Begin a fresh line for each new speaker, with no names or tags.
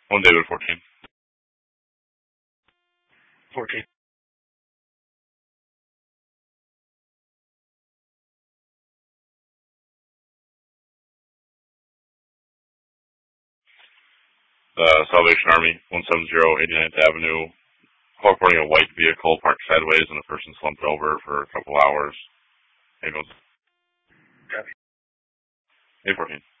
One David 14.
14.
Salvation Army, 170 89th Avenue. Call reporting a white vehicle parked sideways and the person slumped over for a couple hours. Ambulance.
Copy.
814.